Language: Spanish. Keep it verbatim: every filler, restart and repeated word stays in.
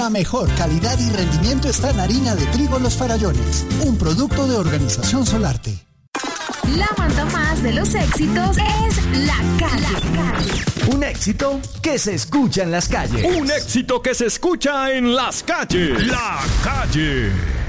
La mejor calidad y rendimiento está en harina de trigo Los Farallones, un producto de Organización Solarte. La banda más de los éxitos es La Calle. La Calle. Un éxito que se escucha en las calles. Un éxito que se escucha en las calles. La Calle.